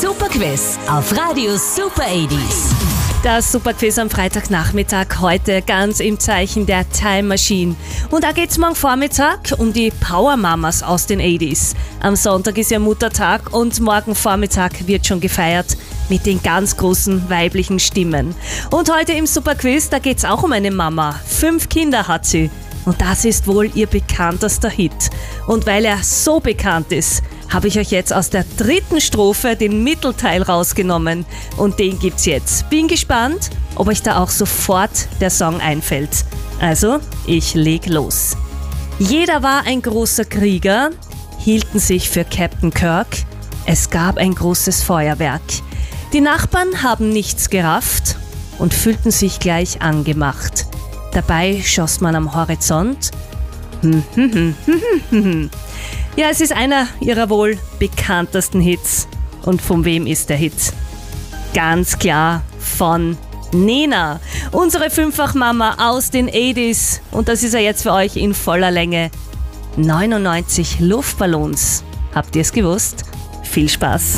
Superquiz auf Radio Super 80s. Das Superquiz am Freitagnachmittag, heute ganz im Zeichen der Time Machine. Und da geht's morgen Vormittag um die Power Mamas aus den 80s. Am Sonntag ist ja Muttertag und morgen Vormittag wird schon gefeiert mit den ganz großen weiblichen Stimmen. Und heute im Superquiz, da geht's auch um eine Mama. 5 Kinder hat sie. Und das ist wohl ihr bekanntester Hit. Und weil er so bekannt ist, habe ich euch jetzt aus der 3. Strophe den Mittelteil rausgenommen. Und den gibt's jetzt. Bin gespannt, ob euch da auch sofort der Song einfällt. Also, ich leg los. Jeder war ein großer Krieger, hielten sich für Captain Kirk. Es gab ein großes Feuerwerk. Die Nachbarn haben nichts gerafft und fühlten sich gleich angemacht. Dabei schoss man am Horizont. Ja, es ist einer ihrer wohl bekanntesten Hits. Und von wem ist der Hit? Ganz klar von Nena, unsere Fünffachmama aus den 80s. Und das ist ja jetzt für euch in voller Länge. 99 Luftballons. Habt ihr es gewusst? Viel Spaß!